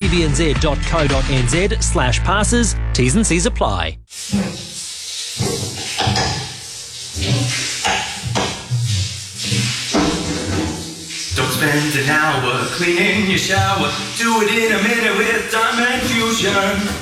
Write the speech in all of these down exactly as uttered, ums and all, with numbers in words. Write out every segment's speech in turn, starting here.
b n z dot co dot n z slash passes. T's and C's apply. Don't spend an hour cleaning your shower. Do it in a minute with Diamond Fusion.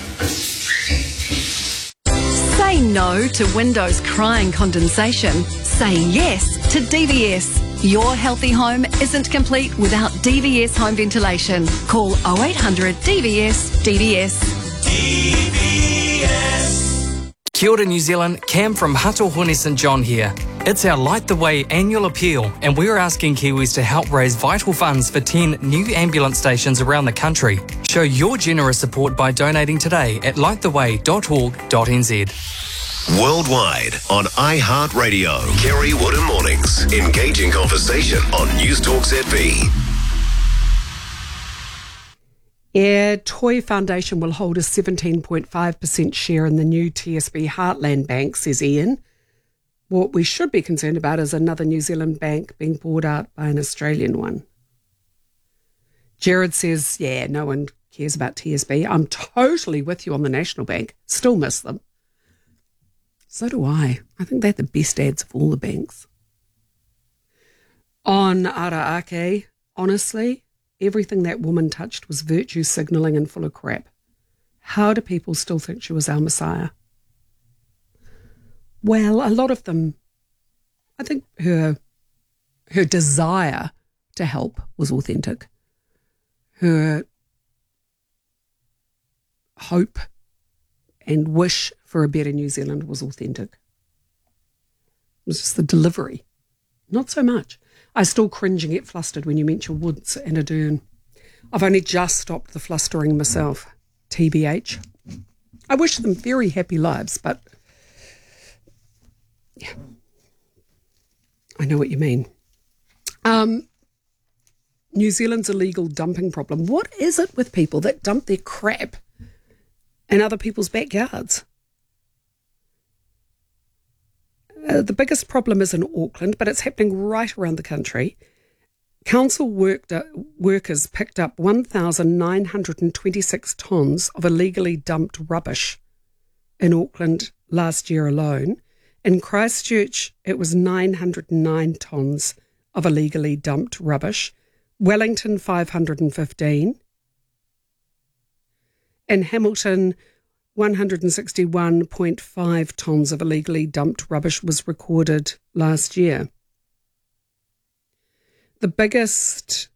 Say no to windows crying condensation. Say yes to D V S. Your healthy home isn't complete without D V S home ventilation. Call oh eight hundred D V S D V S. D V S. Kia ora New Zealand, Cam from Hatohone St John here. It's our Light the Way annual appeal, and we're asking Kiwis to help raise vital funds for ten new ambulance stations around the country. Show your generous support by donating today at light the way dot org dot n z. Worldwide on iHeartRadio. Kerry Woodham Mornings. Engaging conversation on News Talk Z B. Air Toy Foundation will hold a seventeen point five percent share in the new T S B Heartland Bank, says Ian. What we should be concerned about is another New Zealand bank being bought out by an Australian one. Jared says, yeah, no one cares about T S B. I'm totally with you on the National Bank. Still miss them. So do I. I think they're the best ads of all the banks. On Ara Ake, honestly, everything that woman touched was virtue signalling and full of crap. How do people still think she was our Messiah? Well, a lot of them, I think her her desire to help was authentic. Her hope and wish for a better New Zealand was authentic. It was just the delivery, not so much. I still cringe and get flustered when you mention Woods and Ardern. I've only just stopped the flustering myself, T B H. I wish them very happy lives, but yeah, I know what you mean. Um, New Zealand's illegal dumping problem. What is it with people that dump their crap in other people's backyards? Uh, the biggest problem is in Auckland, but it's happening right around the country. Council worked, uh, workers picked up one thousand nine hundred twenty-six tonnes of illegally dumped rubbish in Auckland last year alone. In Christchurch, it was nine hundred nine tonnes of illegally dumped rubbish. Wellington, five hundred fifteen. In Hamilton, one hundred sixty-one point five tonnes of illegally dumped rubbish was recorded last year. The biggest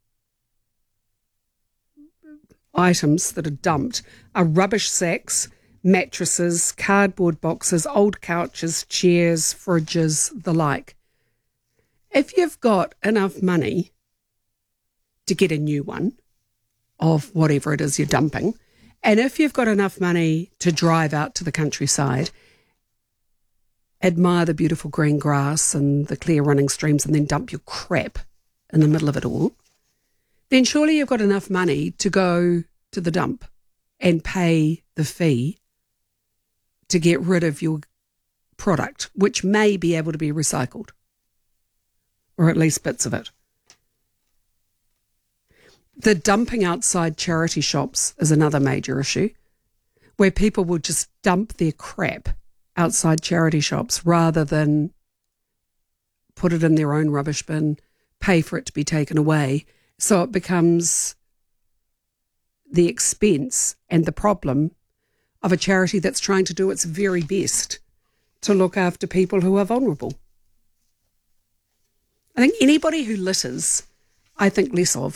items that are dumped are rubbish sacks, mattresses, cardboard boxes, old couches, chairs, fridges, the like. If you've got enough money to get a new one of whatever it is you're dumping, and if you've got enough money to drive out to the countryside, admire the beautiful green grass and the clear running streams and then dump your crap in the middle of it all, then surely you've got enough money to go to the dump and pay the fee to get rid of your product, which may be able to be recycled, or at least bits of it. The dumping outside charity shops is another major issue, where people will just dump their crap outside charity shops rather than put it in their own rubbish bin, pay for it to be taken away. So it becomes the expense and the problem of a charity that's trying to do its very best to look after people who are vulnerable. I think anybody who litters, I think less of.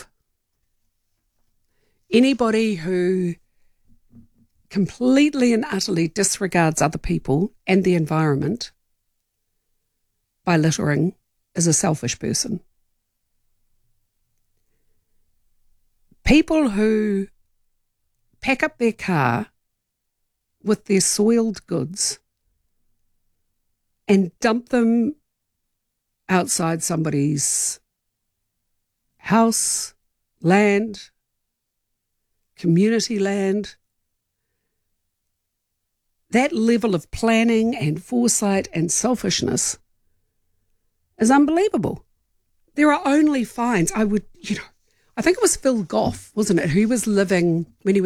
Anybody who completely and utterly disregards other people and the environment by littering is a selfish person. People who pack up their car with their soiled goods and dump them outside somebody's house, land, community land, that level of planning and foresight and selfishness is unbelievable. There are only fines. I would, you know, I think it was Phil Goff, wasn't it, who was living when he was